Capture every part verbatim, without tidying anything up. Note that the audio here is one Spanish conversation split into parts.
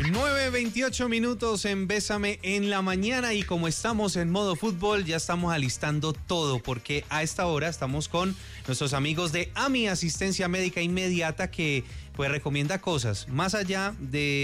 nueve veintiocho minutos en Bésame en la mañana, y como estamos en modo fútbol, ya estamos alistando todo, porque a esta hora estamos con nuestros amigos de AMI, Asistencia Médica Inmediata, que pues recomienda cosas más allá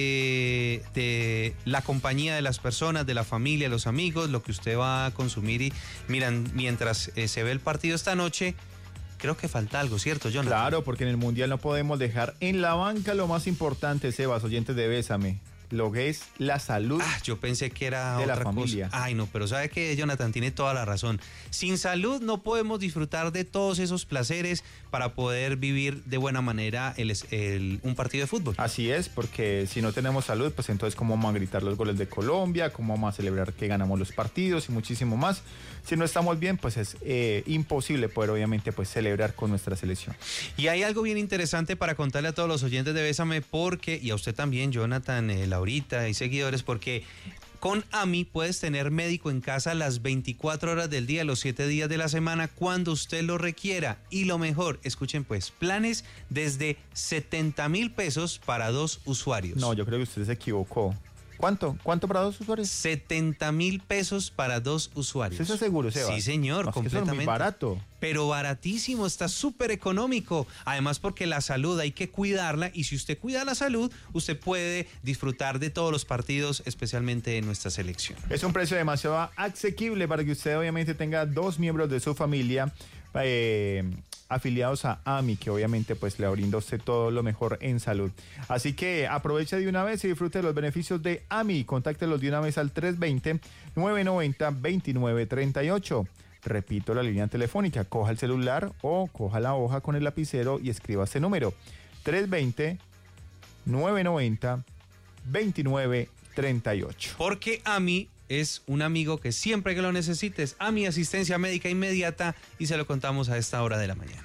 de, de la compañía de las personas, de la familia, los amigos, lo que usted va a consumir. Y miran, mientras eh, se ve el partido esta noche, creo que falta algo, ¿cierto, Jonathan? Claro, porque en el Mundial no podemos dejar en la banca lo más importante, Sebas, oyentes de Bésame, lo que es la salud. Ah, yo pensé que era de otra la familia. cosa. Ay, no, pero sabe que Jonathan tiene toda la razón. Sin salud no podemos disfrutar de todos esos placeres para poder vivir de buena manera el, el, un partido de fútbol. Así es, porque si no tenemos salud, pues entonces cómo vamos a gritar los goles de Colombia, cómo vamos a celebrar que ganamos los partidos y muchísimo más. Si no estamos bien, pues es eh, imposible poder obviamente pues celebrar con nuestra selección. Y hay algo bien interesante para contarle a todos los oyentes de Bésame, porque, y a usted también, Jonathan, eh, Laurita y seguidores, porque con AMI puedes tener médico en casa las veinticuatro horas del día, los siete días de la semana, cuando usted lo requiera. Y lo mejor, escuchen pues, planes desde setenta mil pesos para dos usuarios. No, yo creo que usted se equivocó. ¿Cuánto? ¿Cuánto para dos usuarios? setenta mil pesos para dos usuarios. ¿Eso es seguro, Sebas? Sí, señor, no, completamente. Es muy barato. Pero baratísimo, está súper económico. Además, porque la salud hay que cuidarla, y si usted cuida la salud, usted puede disfrutar de todos los partidos, especialmente en nuestra selección. Es un precio demasiado asequible para que usted obviamente tenga dos miembros de su familia eh, afiliados a AMI, que obviamente pues le brinda a usted todo lo mejor en salud. Así que aproveche de una vez y disfrute de los beneficios de AMI. Contáctelos de una vez al tres dos cero, nueve nueve cero, dos nueve tres ocho. Repito la línea telefónica, coja el celular o coja la hoja con el lapicero y escriba ese número: tres dos cero, nueve nueve cero, dos nueve tres ocho. Porque AMI es un amigo que siempre que lo necesites, AMI, Asistencia Médica Inmediata, y se lo contamos a esta hora de la mañana.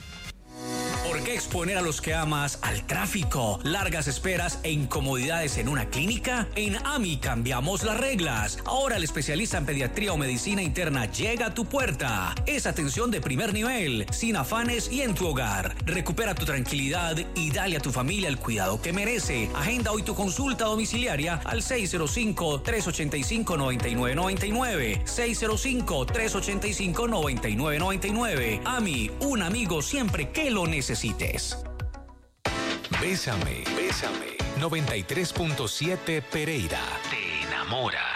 ¿Por qué exponer a los que amas al tráfico, largas esperas e incomodidades en una clínica? En AMI cambiamos las reglas. Ahora el especialista en pediatría o medicina interna llega a tu puerta. Es atención de primer nivel, sin afanes y en tu hogar. Recupera tu tranquilidad y dale a tu familia el cuidado que merece. Agenda hoy tu consulta domiciliaria al seis cero cinco, tres ocho cinco, nueve nueve nueve nueve. seis cero cinco, tres ocho cinco, nueve nueve nueve nueve. AMI, un amigo siempre que lo necesites. Bésame, Bésame. noventa y tres punto siete Pereira. Te enamora.